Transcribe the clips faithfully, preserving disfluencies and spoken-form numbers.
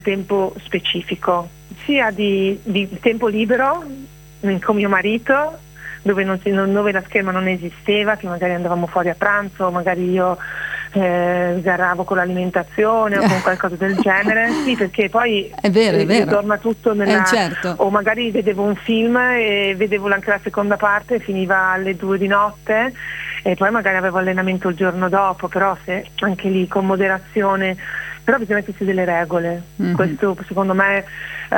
tempo specifico, sia di, di tempo libero con mio marito, dove, non si, non, dove la scherma non esisteva, che magari andavamo fuori a pranzo, magari io eh, sgarravo con l'alimentazione o con qualcosa del genere, sì, perché poi è vero, è vero. torna tutto nella... Eh, certo. O magari vedevo un film e vedevo anche la seconda parte e finiva alle due di notte e poi magari avevo allenamento il giorno dopo, però se anche lì con moderazione, però bisogna mettersi delle regole. Mm-hmm. Questo secondo me eh,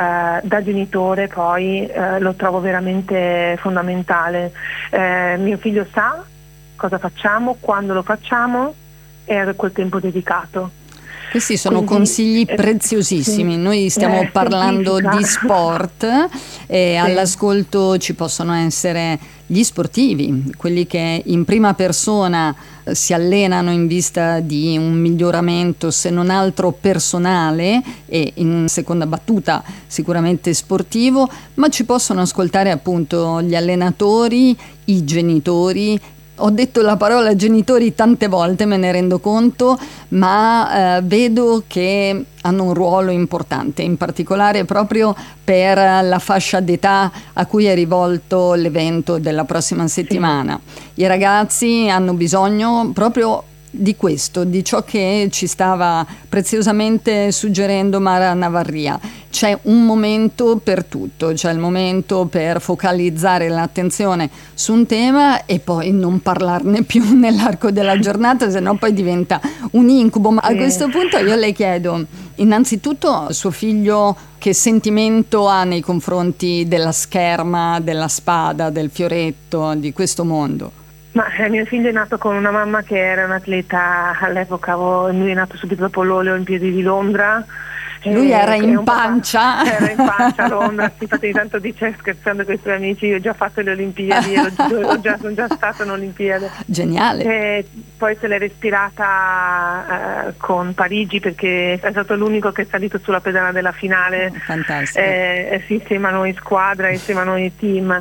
da genitore poi eh, lo trovo veramente fondamentale. Eh, mio figlio sa cosa facciamo, quando lo facciamo e a quel tempo dedicato. Questi sono Quindi, consigli eh, preziosissimi. sì, Noi stiamo eh, parlando semplifica. di sport e sì. All'ascolto ci possono essere gli sportivi, quelli che in prima persona si allenano in vista di un miglioramento, se non altro personale, e in seconda battuta sicuramente sportivo, ma ci possono ascoltare appunto gli allenatori, i genitori. Ho detto la parola genitori tante volte, me ne rendo conto, ma eh, vedo che hanno un ruolo importante, in particolare proprio per la fascia d'età a cui è rivolto l'evento della prossima settimana. Sì. I ragazzi hanno bisogno proprio di questo, di ciò che ci stava preziosamente suggerendo Mara Navarria. C'è un momento per tutto, c'è il momento per focalizzare l'attenzione su un tema e poi non parlarne più nell'arco della giornata, se no poi diventa un incubo. Ma a questo punto io le chiedo, innanzitutto, suo figlio che sentimento ha nei confronti della scherma, della spada, del fioretto, di questo mondo? Ma eh, mio figlio è nato con una mamma che era un'atleta all'epoca, lui è nato subito dopo le Olimpiadi di Londra. Lui eh, era in pancia. Era in pancia a Londra, sì, infatti ogni tanto dice scherzando con i suoi amici, io ho già fatto le Olimpiadi, ero, ho già, sono già stata un'Olimpiade. Geniale. E poi se l'è respirata eh, con Parigi perché è stato l'unico che è salito sulla pedana della finale. Fantastico. Eh, sì, insieme a noi squadra, insieme a noi team.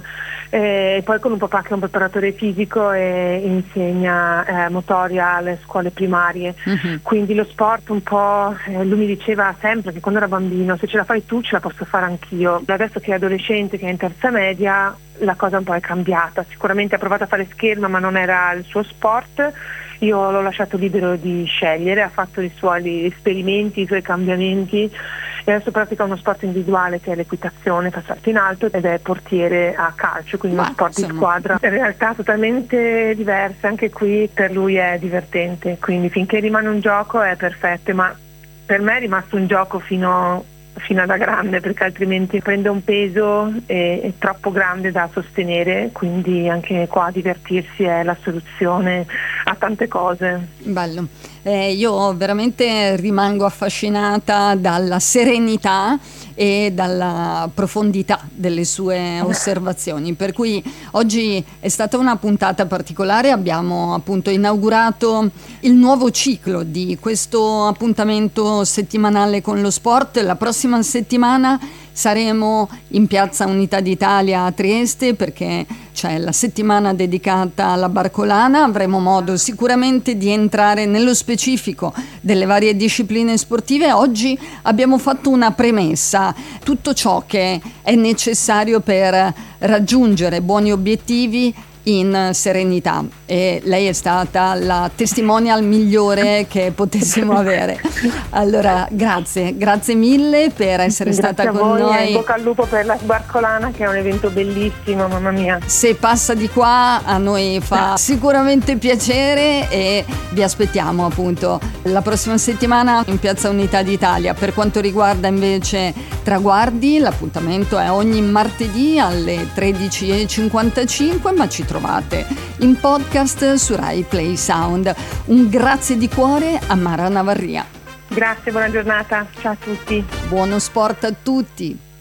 E poi con un papà che è un preparatore fisico e insegna eh, motoria alle scuole primarie. Uh-huh. Quindi lo sport un po', eh, lui mi diceva sempre che quando era bambino, se ce la fai tu ce la posso fare anch'io. Adesso che è adolescente, che è in terza media, la cosa un po' è cambiata. Sicuramente ha provato a fare scherma ma non era il suo sport. Io l'ho lasciato libero di scegliere, ha fatto i suoi esperimenti, i suoi cambiamenti e adesso pratica uno sport individuale che è l'equitazione, fa salto in alto ed è portiere a calcio, quindi Ma, uno sport insomma. di squadra. In realtà totalmente diverse, anche qui per lui è divertente, quindi finché rimane un gioco è perfetto, ma per me è rimasto un gioco fino fino da grande, perché altrimenti prende un peso e, è troppo grande da sostenere, quindi anche qua divertirsi è la soluzione a tante cose. Bello. Eh, io veramente rimango affascinata dalla serenità e dalla profondità delle sue osservazioni, per cui oggi è stata una puntata particolare. Abbiamo appunto inaugurato il nuovo ciclo di questo appuntamento settimanale con lo sport. La prossima settimana saremo in Piazza Unità d'Italia a Trieste perché c'è la settimana dedicata alla Barcolana. Avremo modo sicuramente di entrare nello specifico delle varie discipline sportive. Oggi abbiamo fatto una premessa, tutto ciò che è necessario per raggiungere buoni obiettivi in serenità, e lei è stata la testimonial migliore che potessimo avere. Allora grazie, grazie mille per essere grazie stata a con voi, noi. In bocca al lupo per la Barcolana, che è un evento bellissimo, mamma mia. Se passa di qua a noi fa sicuramente piacere e vi aspettiamo appunto la prossima settimana in Piazza Unità d'Italia. Per quanto riguarda invece Traguardi, l'appuntamento è ogni martedì alle tredici e cinquantacinque, ma ci trovate in podcast su Rai Play Sound. Un grazie di cuore a Mara Navarria. Grazie, buona giornata, ciao a tutti. Buono sport a tutti.